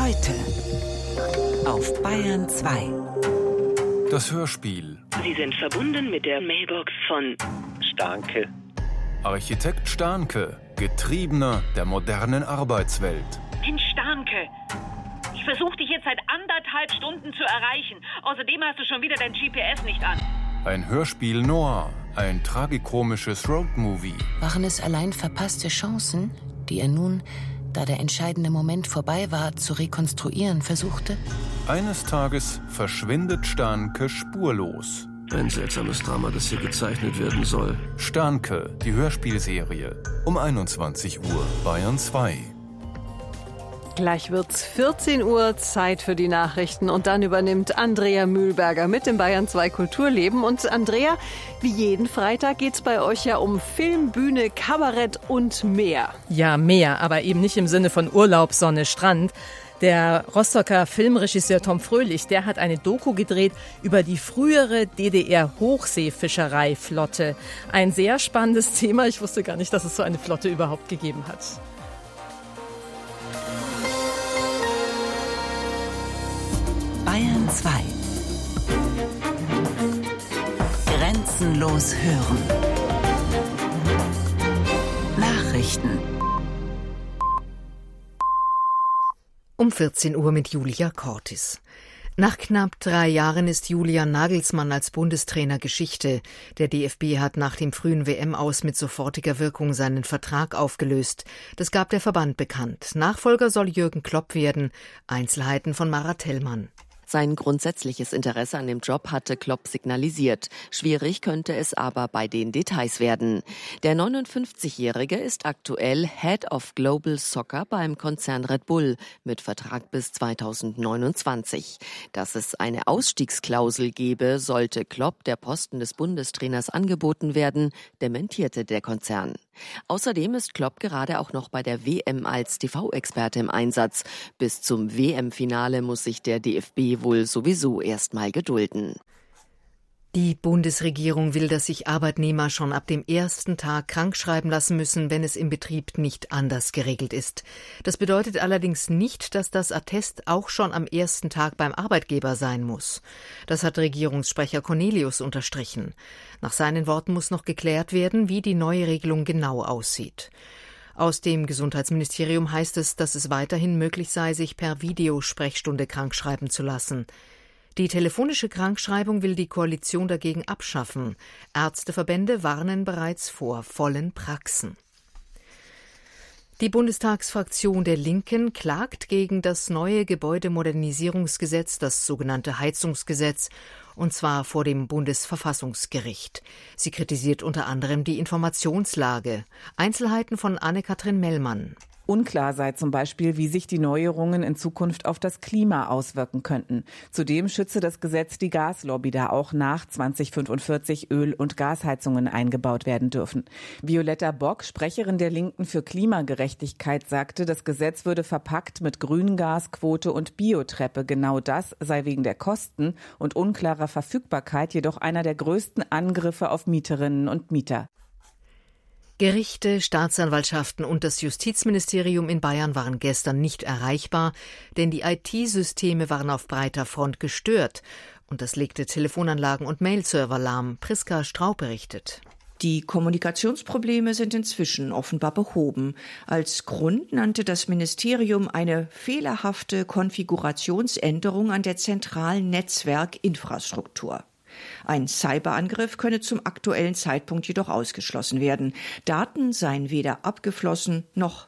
Heute auf Bayern 2. Das Hörspiel. Sie sind verbunden mit der Mailbox von Stahnke. Architekt Stahnke, Getriebener der modernen Arbeitswelt. Mensch, Stahnke, ich versuche dich jetzt seit 1,5 Stunden zu erreichen. Außerdem hast du schon wieder dein GPS nicht an. Ein Hörspiel noir, ein tragikomisches Roadmovie. Waren es allein verpasste Chancen, die er nun, da der entscheidende Moment vorbei war, zu rekonstruieren versuchte? Eines Tages verschwindet Stahnke spurlos. Ein seltsames Drama, das hier gezeichnet werden soll. Stahnke, die Hörspielserie. Um 21 Uhr, Bayern 2. Gleich wird's 14 Uhr, Zeit für die Nachrichten. Und dann übernimmt Andrea Mühlberger mit dem Bayern 2 Kulturleben. Und Andrea, wie jeden Freitag geht's bei euch ja um Film, Bühne, Kabarett und mehr. Ja, mehr, aber eben nicht im Sinne von Urlaub, Sonne, Strand. Der Rostocker Filmregisseur Tom Fröhlich, der hat eine Doku gedreht über die frühere DDR-Hochseefischereiflotte. Ein sehr spannendes Thema. Ich wusste gar nicht, dass es so eine Flotte überhaupt gegeben hat. Bayern 2. Grenzenlos hören. Nachrichten. Um 14 Uhr mit Julia Cortis. Nach knapp 3 Jahren ist Julian Nagelsmann als Bundestrainer Geschichte. Der DFB hat nach dem frühen WM-Aus mit sofortiger Wirkung seinen Vertrag aufgelöst. Das gab der Verband bekannt. Nachfolger soll Jürgen Klopp werden. Einzelheiten von Mara Tellmann. Sein grundsätzliches Interesse an dem Job hatte Klopp signalisiert. Schwierig könnte es aber bei den Details werden. Der 59-Jährige ist aktuell Head of Global Soccer beim Konzern Red Bull mit Vertrag bis 2029. Dass es eine Ausstiegsklausel gebe, sollte Klopp der Posten des Bundestrainers angeboten werden, dementierte der Konzern. Außerdem ist Klopp gerade auch noch bei der WM als TV-Experte im Einsatz. Bis zum WM-Finale muss sich der DFB wohl sowieso erstmal gedulden. Die Bundesregierung will, dass sich Arbeitnehmer schon ab dem ersten Tag krankschreiben lassen müssen, wenn es im Betrieb nicht anders geregelt ist. Das bedeutet allerdings nicht, dass das Attest auch schon am ersten Tag beim Arbeitgeber sein muss. Das hat Regierungssprecher Cornelius unterstrichen. Nach seinen Worten muss noch geklärt werden, wie die neue Regelung genau aussieht. Aus dem Gesundheitsministerium heißt es, dass es weiterhin möglich sei, sich per Videosprechstunde krankschreiben zu lassen. Die telefonische Krankschreibung will die Koalition dagegen abschaffen. Ärzteverbände warnen bereits vor vollen Praxen. Die Bundestagsfraktion der Linken klagt gegen das neue Gebäudemodernisierungsgesetz, das sogenannte Heizungsgesetz, und zwar vor dem Bundesverfassungsgericht. Sie kritisiert unter anderem die Informationslage. Einzelheiten von Anne-Kathrin Mellmann. Unklar sei zum Beispiel, wie sich die Neuerungen in Zukunft auf das Klima auswirken könnten. Zudem schütze das Gesetz die Gaslobby, da auch nach 2045 Öl- und Gasheizungen eingebaut werden dürfen. Violetta Bock, Sprecherin der Linken für Klimagerechtigkeit, sagte, das Gesetz würde verpackt mit Grüngasquote und Biotreppe. Genau das sei wegen der Kosten und unklarer Verfügbarkeit jedoch einer der größten Angriffe auf Mieterinnen und Mieter. Gerichte, Staatsanwaltschaften und das Justizministerium in Bayern waren gestern nicht erreichbar, denn die IT-Systeme waren auf breiter Front gestört. Und das legte Telefonanlagen und Mailserver lahm. Priska Straub berichtet. Die Kommunikationsprobleme sind inzwischen offenbar behoben. Als Grund nannte das Ministerium eine fehlerhafte Konfigurationsänderung an der zentralen Netzwerkinfrastruktur. Ein Cyberangriff könne zum aktuellen Zeitpunkt jedoch ausgeschlossen werden. Daten seien weder abgeflossen noch